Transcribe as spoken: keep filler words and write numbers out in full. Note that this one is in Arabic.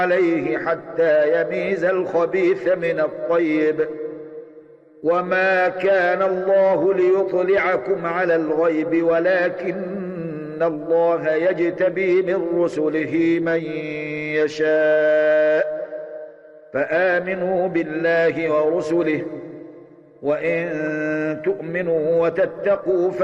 عليه حتى يميز الخبيث من الطيب. وما كان الله ليطلعكم على الغيب ولكن الله يجتبي من رسله من يشاء. فآمنوا بالله ورسله، وإن تؤمنوا وتتقوا